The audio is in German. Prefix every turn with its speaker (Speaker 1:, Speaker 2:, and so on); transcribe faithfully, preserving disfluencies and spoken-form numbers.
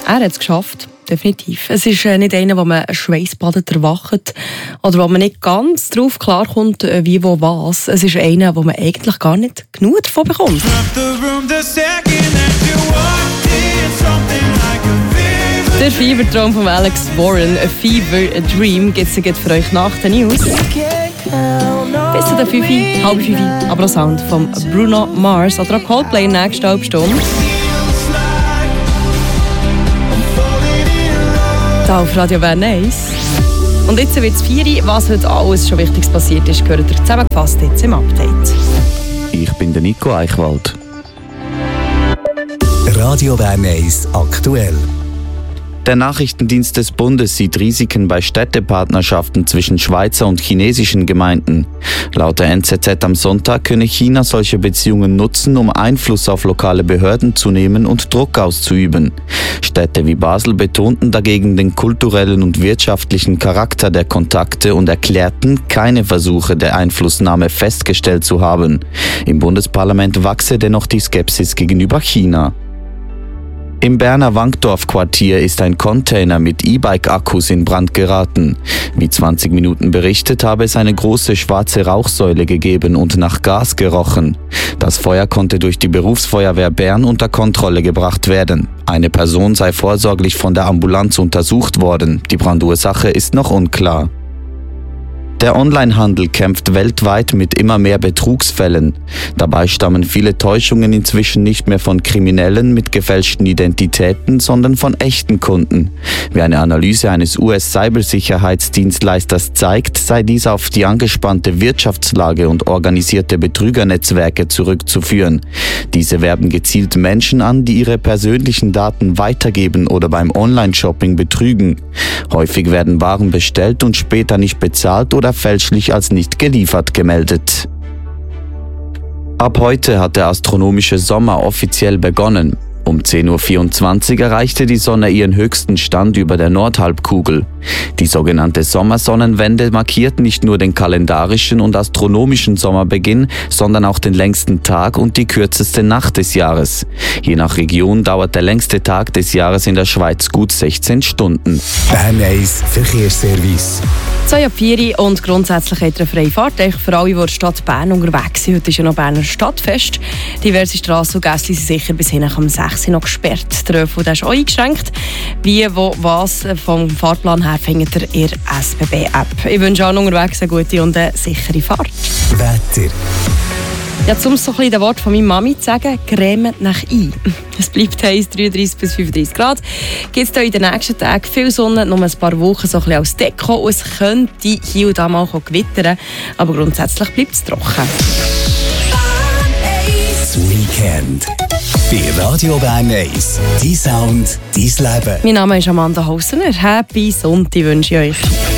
Speaker 1: er hat es geschafft. Definitiv. Es ist äh, nicht einer, wo man schweissbadet erwacht oder wo man nicht ganz darauf klarkommt, äh, wie, wo, was. Es ist einer, wo man eigentlich gar nicht genug davon bekommt. Der Fever-Traum von Alex Warren, «A Fever, a Dream», gibt es für euch nach den News. Bis zu der fünf, halb fünf, aber auch Sound von Bruno Mars oder auch Coldplay in der nächsten halben Stunde. Da auf Radio Bern eins. Und jetzt wird es vier, was heute alles schon Wichtiges passiert ist, gehört ihr zusammengefasst jetzt im Update.
Speaker 2: Ich bin der Nico Eichwald.
Speaker 3: Radio Bern eins aktuell.
Speaker 2: Der Nachrichtendienst des Bundes sieht Risiken bei Städtepartnerschaften zwischen Schweizer und chinesischen Gemeinden. Laut der N Z Z am Sonntag könne China solche Beziehungen nutzen, um Einfluss auf lokale Behörden zu nehmen und Druck auszuüben. Städte wie Basel betonten dagegen den kulturellen und wirtschaftlichen Charakter der Kontakte und erklärten, keine Versuche der Einflussnahme festgestellt zu haben. Im Bundesparlament wachse dennoch die Skepsis gegenüber China. Im Berner Wankdorf-Quartier ist ein Container mit E-Bike-Akkus in Brand geraten. Wie zwanzig Minuten berichtet, habe es eine große schwarze Rauchsäule gegeben und nach Gas gerochen. Das Feuer konnte durch die Berufsfeuerwehr Bern unter Kontrolle gebracht werden. Eine Person sei vorsorglich von der Ambulanz untersucht worden. Die Brandursache ist noch unklar. Der Onlinehandel kämpft weltweit mit immer mehr Betrugsfällen. Dabei stammen viele Täuschungen inzwischen nicht mehr von Kriminellen mit gefälschten Identitäten, sondern von echten Kunden. Wie eine Analyse eines U S-Cybersicherheitsdienstleisters zeigt, sei dies auf die angespannte Wirtschaftslage und organisierte Betrügernetzwerke zurückzuführen. Diese werben gezielt Menschen an, die ihre persönlichen Daten weitergeben oder beim Online-Shopping betrügen. Häufig werden Waren bestellt und später nicht bezahlt oder fälschlich als nicht geliefert gemeldet. Ab heute hat der astronomische Sommer offiziell begonnen. Um zehn Uhr vierundzwanzig erreichte die Sonne ihren höchsten Stand über der Nordhalbkugel. Die sogenannte Sommersonnenwende markiert nicht nur den kalendarischen und astronomischen Sommerbeginn, sondern auch den längsten Tag und die kürzeste Nacht des Jahres. Je nach Region dauert der längste Tag des Jahres in der Schweiz gut sechzehn Stunden.
Speaker 3: Bern eins Verkehrsservice.
Speaker 1: zwei ab vier und grundsätzlich hat er eine freie Fahrt. Für alle, die in der Stadt Bern unterwegs sind. Heute ist ja noch Berner Stadtfest. Diverse Strassen und Gäste sind sicher bis hin am sechs noch gesperrt. Der ÖV ist auch eingeschränkt. Wie, wo, was vom Fahrplan her findet ihr in der S B B-App. Ich wünsche allen unterwegs eine gute und eine sichere Fahrt.
Speaker 3: Wetter.
Speaker 1: Ja, um so ein bisschen das Wort von meiner Mami zu sagen, cremet nach ein. Es bleibt heiß, dreiunddreißig bis fünfunddreißig Grad. Gibt es in den nächsten Tagen viel Sonne, nur ein paar Wochen so ein bisschen als Deko. Und es könnte hier und da mal gewittern, aber grundsätzlich bleibt es trocken.
Speaker 3: Das Weekend. Bei Radio Bern eins. Dein Sound, dein Leben.
Speaker 1: Mein Name ist Amanda Haussener. Happy Sonntag wünsche ich euch.